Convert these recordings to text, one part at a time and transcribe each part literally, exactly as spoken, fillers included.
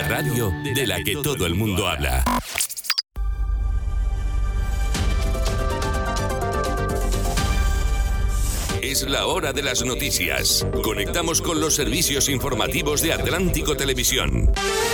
La radio de la que todo el mundo habla. Es la hora de las noticias. Conectamos con los servicios informativos de Atlántico Televisión.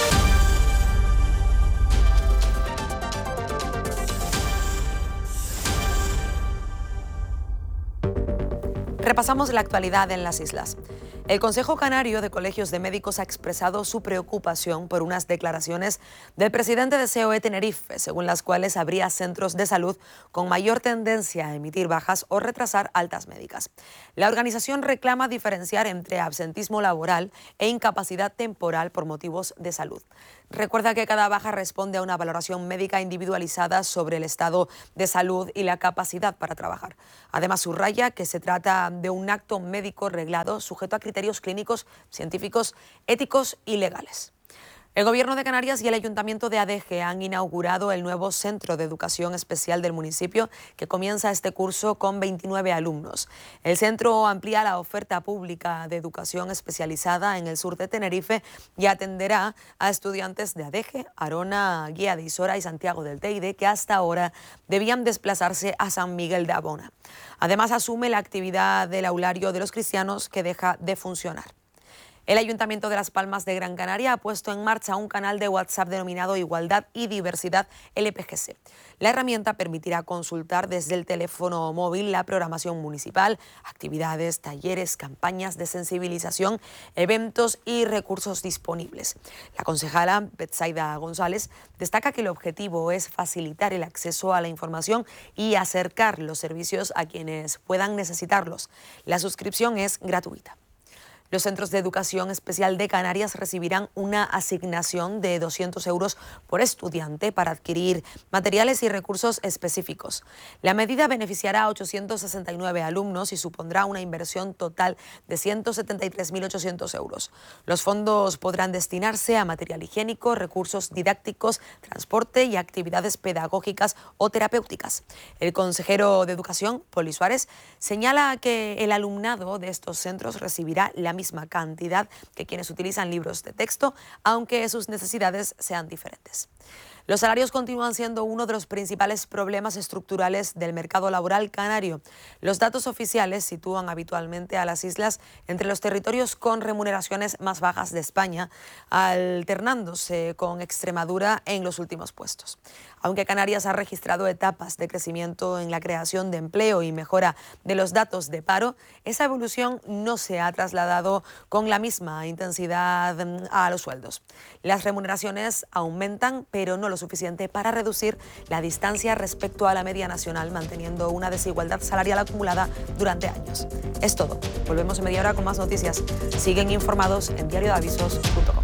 Repasamos la actualidad en las islas. El Consejo Canario de Colegios de Médicos ha expresado su preocupación por unas declaraciones del presidente de C O E Tenerife, según las cuales habría centros de salud con mayor tendencia a emitir bajas o retrasar altas médicas. La organización reclama diferenciar entre absentismo laboral e incapacidad temporal por motivos de salud. Recuerda que cada baja responde a una valoración médica individualizada sobre el estado de salud y la capacidad para trabajar. Además, subraya que se trata de un acto médico reglado sujeto a criterios clínicos, científicos, éticos y legales. El Gobierno de Canarias y el Ayuntamiento de Adeje han inaugurado el nuevo Centro de Educación Especial del municipio, que comienza este curso con veintinueve alumnos. El centro amplía la oferta pública de educación especializada en el sur de Tenerife y atenderá a estudiantes de Adeje, Arona, Guía de Isora y Santiago del Teide, que hasta ahora debían desplazarse a San Miguel de Abona. Además, asume la actividad del aulario de los cristianos, que deja de funcionar. El Ayuntamiento de Las Palmas de Gran Canaria ha puesto en marcha un canal de WhatsApp denominado Igualdad y Diversidad L P G C. La herramienta permitirá consultar desde el teléfono móvil la programación municipal, actividades, talleres, campañas de sensibilización, eventos y recursos disponibles. La concejala Betsaida González destaca que el objetivo es facilitar el acceso a la información y acercar los servicios a quienes puedan necesitarlos. La suscripción es gratuita. Los centros de educación especial de Canarias recibirán una asignación de doscientos euros por estudiante para adquirir materiales y recursos específicos. La medida beneficiará a ochocientos sesenta y nueve alumnos y supondrá una inversión total de ciento setenta y tres mil ochocientos euros. Los fondos podrán destinarse a material higiénico, recursos didácticos, transporte y actividades pedagógicas o terapéuticas. El consejero de Educación, Poli Suárez, señala que el alumnado de estos centros recibirá la misma cantidad que quienes utilizan libros de texto, aunque sus necesidades sean diferentes. Los salarios continúan siendo uno de los principales problemas estructurales del mercado laboral canario. Los datos oficiales sitúan habitualmente a las islas entre los territorios con remuneraciones más bajas de España, alternándose con Extremadura en los últimos puestos. Aunque Canarias ha registrado etapas de crecimiento en la creación de empleo y mejora de los datos de paro, esa evolución no se ha trasladado con la misma intensidad a los sueldos. Las remuneraciones aumentan, pero no lo suficiente para reducir la distancia respecto a la media nacional, manteniendo una desigualdad salarial acumulada durante años. Es todo. Volvemos en media hora con más noticias. Siguen informados en diario de avisos punto com.